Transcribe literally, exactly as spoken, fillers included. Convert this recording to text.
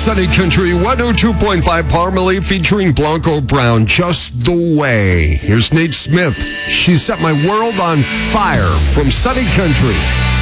Sunny Country one oh two point five Parmalee featuring Blanco Brown, Just the Way. Here's Nate Smith. She Set My World on Fire from Sunny Country.